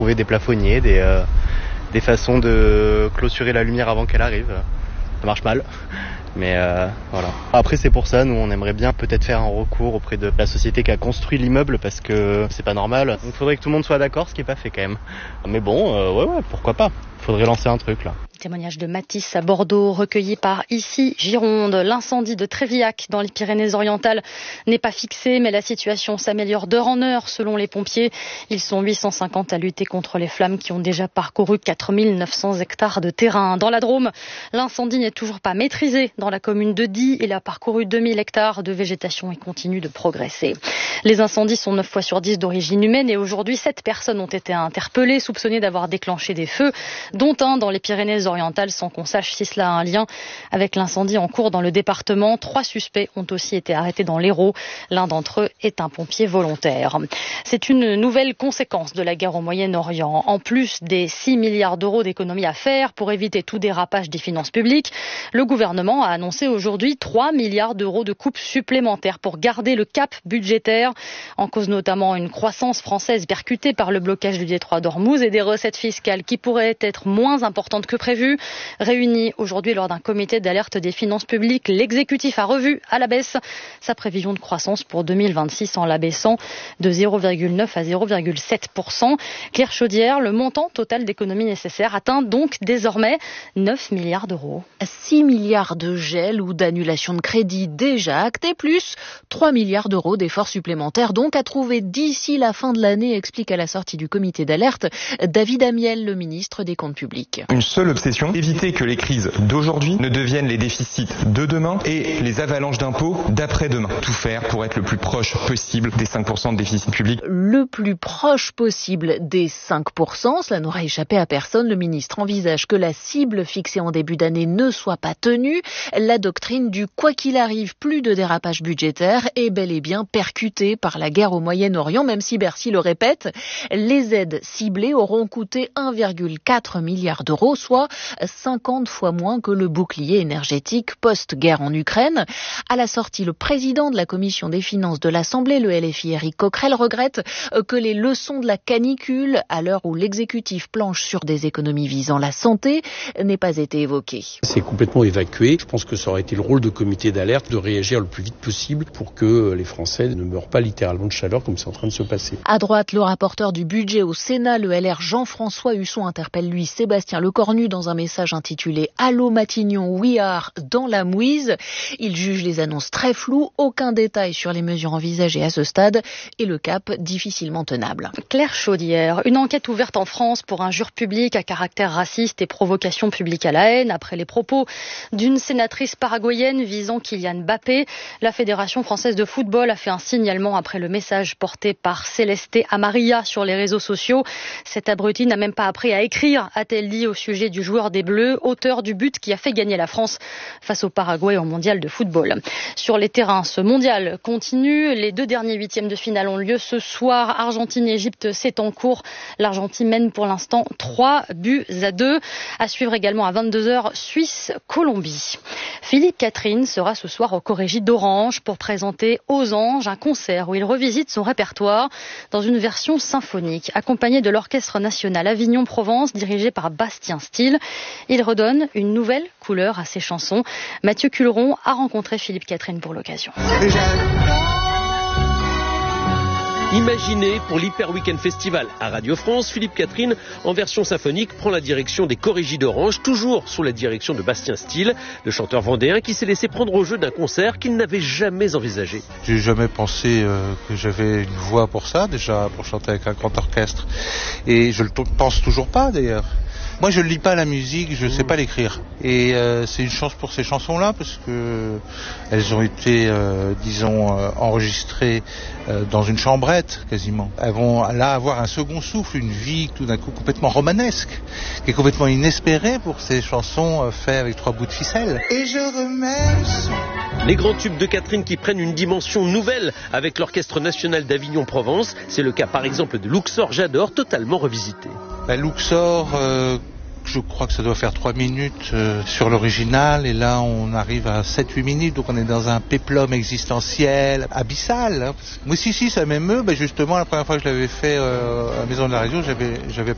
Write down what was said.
Trouver des plafonniers, des façons de clôturer la lumière avant qu'elle arrive. Ça marche mal, mais voilà. Après c'est pour ça, nous on aimerait bien peut-être faire un recours auprès de la société qui a construit l'immeuble parce que c'est pas normal. Donc il faudrait que tout le monde soit d'accord, ce qui est pas fait quand même. Mais bon, ouais, pourquoi pas. Faudrait lancer un truc là. Témoignage de Mathis à Bordeaux, recueilli par Ici Gironde. L'incendie de Trévillac dans les Pyrénées-Orientales n'est pas fixé, mais la situation s'améliore d'heure en heure selon les pompiers. Ils sont 850 à lutter contre les flammes qui ont déjà parcouru 4900 hectares de terrain. Dans la Drôme, l'incendie n'est toujours pas maîtrisé. Dans la commune de Die, il a parcouru 2000 hectares de végétation et continue de progresser. Les incendies sont 9 fois sur 10 d'origine humaine et aujourd'hui 7 personnes ont été interpellées, soupçonnées d'avoir déclenché des feux, dont un dans les Pyrénées-Orientales sans qu'on sache si cela a un lien avec l'incendie en cours dans le département. 3 suspects ont aussi été arrêtés dans l'Hérault. L'un d'entre eux est un pompier volontaire. C'est une nouvelle conséquence de la guerre au Moyen-Orient. En plus des 6 milliards d'euros d'économies à faire pour éviter tout dérapage des finances publiques, le gouvernement a annoncé aujourd'hui 3 milliards d'euros de coupes supplémentaires pour garder le cap budgétaire. En cause notamment une croissance française percutée par le blocage du détroit d'Ormuz et des recettes fiscales qui pourraient être moins importantes que prévu. Réuni aujourd'hui lors d'un comité d'alerte des finances publiques, l'exécutif a revu à la baisse sa prévision de croissance pour 2026 en l'abaissant de 0,9 à 0,7%. Claire Chaudière, le montant total d'économies nécessaires atteint donc désormais 9 milliards d'euros. 6 milliards de gel ou d'annulation de crédit déjà actés, plus 3 milliards d'euros d'efforts supplémentaires donc à trouver d'ici la fin de l'année, explique à la sortie du comité d'alerte David Amiel, le ministre des Comptes publics. Une seule obsession, éviter que les crises d'aujourd'hui ne deviennent les déficits de demain et les avalanches d'impôts d'après-demain. Tout faire pour être le plus proche possible des 5% de déficit public. Le plus proche possible des 5%, cela n'aura échappé à personne. Le ministre envisage que la cible fixée en début d'année ne soit pas tenue. La doctrine du quoi qu'il arrive, plus de dérapage budgétaire est bel et bien percutée par la guerre au Moyen-Orient, même si Bercy le répète, les aides ciblées auront coûté 1,4 milliard d'euros, soit 50 fois moins que le bouclier énergétique post-guerre en Ukraine. À la sortie, le président de la commission des finances de l'Assemblée, le LFI Éric Coquerel, regrette que les leçons de la canicule, à l'heure où l'exécutif planche sur des économies visant la santé, n'aient pas été évoquées. C'est complètement évacué. Je pense que ça aurait été le rôle de comité d'alerte de réagir le plus vite possible pour que les Français ne meurent pas littéralement de chaleur comme c'est en train de se passer. À droite, le rapporteur du budget au Sénat, le LR Jean-François Husson, interpelle lui Sébastien Lecornu dans un message intitulé « Allô Matignon, we are dans la mouise ». Il juge les annonces très floues, aucun détail sur les mesures envisagées à ce stade et le cap difficilement tenable. Claire Chaudière, une enquête ouverte en France pour injure publique à caractère raciste et provocation publique à la haine après les propos d'une sénatrice paraguayenne visant Kylian Mbappé. La Fédération française de football a fait un signalement après le message porté par Céleste Amaria sur les réseaux sociaux. Cette abrutie n'a même pas appris à écrire, a-t-elle dit au sujet du joueur des Bleus, auteur du but qui a fait gagner la France face au Paraguay au mondial de football. Sur les terrains, ce mondial continue. Les 2 derniers huitièmes de finale ont lieu ce soir. Argentine-Égypte, c'est en cours. L'Argentine mène pour l'instant 3-2. À suivre également à 22h, Suisse-Colombie. Philippe Catherine sera ce soir au Corégie d'Orange pour présenter Aux Anges, un concert où il revisite son répertoire dans une version symphonique, accompagné de l'Orchestre national Avignon-Provence, dirigé par Bastien Steele. Il redonne une nouvelle couleur à ses chansons. Mathieu Culeron a rencontré Philippe Catherine pour l'occasion. Imaginé pour l'Hyper Weekend Festival à Radio France, Philippe Catherine, en version symphonique, prend la direction des Corégies d'Orange, toujours sous la direction de Bastien Steele, le chanteur vendéen qui s'est laissé prendre au jeu d'un concert qu'il n'avait jamais envisagé. J'ai jamais pensé que j'avais une voix pour ça, déjà pour chanter avec un grand orchestre. Et je le pense toujours pas d'ailleurs. Moi, je ne lis pas la musique, je ne sais pas l'écrire. Et c'est une chance pour ces chansons-là, parce que elles ont été, enregistrées dans une chambrette, quasiment. Elles vont là avoir un second souffle, une vie tout d'un coup complètement romanesque, qui est complètement inespérée pour ces chansons faites avec 3 bouts de ficelle. Et je remets le son. Les grands tubes de Catherine qui prennent une dimension nouvelle avec l'Orchestre national d'Avignon-Provence. C'est le cas par exemple de Luxor J'adore, totalement revisité. Luxor, je crois que ça doit faire 3 minutes sur l'original, et là on arrive à 7-8 minutes, donc on est dans un péplum existentiel, abyssal. Hein. Moi si, ça m'émeut, justement la première fois que je l'avais fait à la Maison de la Radio, j'avais